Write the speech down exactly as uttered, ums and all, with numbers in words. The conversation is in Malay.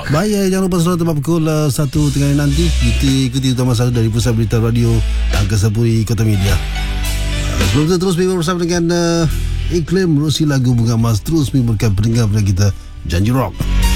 Baik, eh, jangan lupa selalu tempat pukul uh, satu tengah nanti kita ikuti utama satu dari Pusat Berita Radio Angkasa Puri Kota Media. uh, Sebelum itu terus bersama dengan uh, iklim Rosi lagu Bunga Emas terus memberikan pendengar pada kita janji rock.